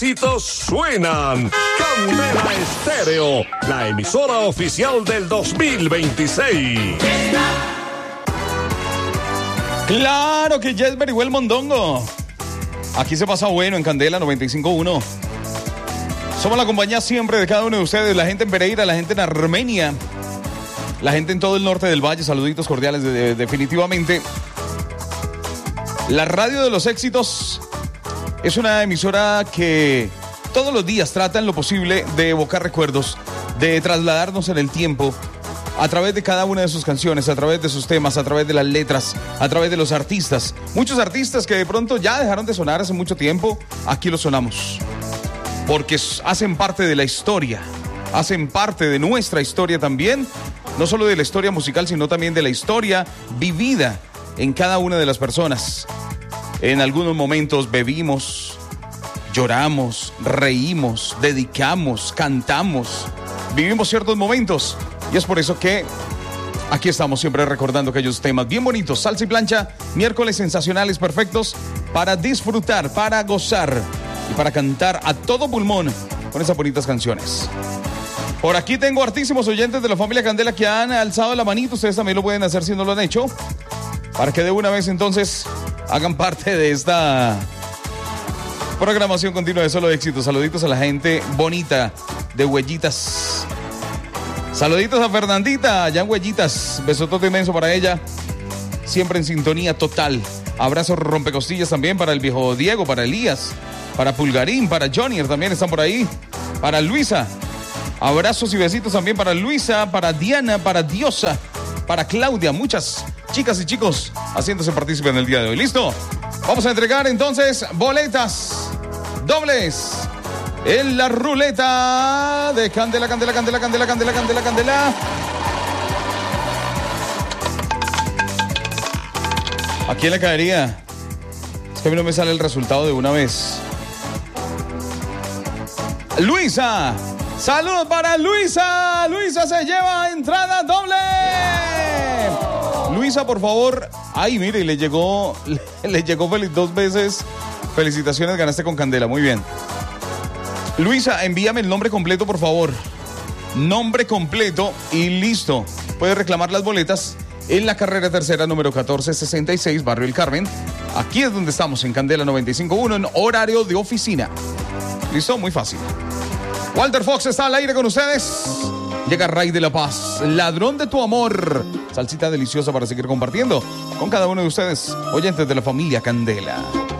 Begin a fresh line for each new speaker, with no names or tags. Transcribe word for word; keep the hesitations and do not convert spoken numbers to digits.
éxitos suenan. Candela Estéreo, la emisora oficial del dos mil veintiséis.
Claro que ya es Berigüel Mondongo. Aquí se pasa bueno en Candela noventa y cinco punto uno. Somos la compañía siempre de cada uno de ustedes, la gente en Pereira, la gente en Armenia, la gente en todo el norte del valle. Saluditos cordiales, de, de, definitivamente. La radio de los éxitos es una emisora que todos los días trata en lo posible de evocar recuerdos, de trasladarnos en el tiempo a través de cada una de sus canciones, a través de sus temas, a través de las letras, a través de los artistas. Muchos artistas que de pronto ya dejaron de sonar hace mucho tiempo, aquí los sonamos. Porque hacen parte de la historia, hacen parte de nuestra historia también, no solo de la historia musical, sino también de la historia vivida en cada una de las personas. En algunos momentos bebimos, lloramos, reímos, dedicamos, cantamos, vivimos ciertos momentos. Y es por eso que aquí estamos siempre recordando aquellos temas bien bonitos. Salsa y plancha, miércoles sensacionales, perfectos para disfrutar, para gozar y para cantar a todo pulmón con esas bonitas canciones. Por aquí tengo hartísimos oyentes de la familia Candela que han alzado la manito. Ustedes también lo pueden hacer si no lo han hecho, para que de una vez entonces hagan parte de esta programación continua de solo éxitos. Saluditos a la gente bonita de Huellitas. Saluditos a Fernandita, allá en Huellitas. Besotote inmenso para ella. Siempre en sintonía total. Abrazos rompecostillas también para el viejo Diego, para Elías, para Pulgarín, para Jonier también están por ahí. Para Luisa. Abrazos y besitos también para Luisa, para Diana, para Diosa, para Claudia. Muchas chicas y chicos haciéndose partícipe en el día de hoy. ¿Listo? Vamos a entregar entonces boletas dobles en la ruleta de Candela, Candela, Candela, Candela, Candela, Candela, Candela. ¿A quién le caería? Es que a mí no me sale el resultado de una vez. Luisa. Saludos para Luisa. Luisa se lleva entrada doble. Luisa, por favor. Ay, mire, le llegó, le, le llegó feliz dos veces. Felicitaciones, ganaste con Candela. Muy bien. Luisa, envíame el nombre completo, por favor. Nombre completo y listo. Puedes reclamar las boletas en la carrera tercera, número catorce sesenta y seis, Barrio El Carmen. Aquí es donde estamos, en Candela noventa y cinco punto uno, en horario de oficina. ¿Listo? Muy fácil. Walter Fox está al aire con ustedes. Llega Ray de la Paz, ladrón de tu amor. Salsita deliciosa para seguir compartiendo con cada uno de ustedes, oyentes de la familia Candela.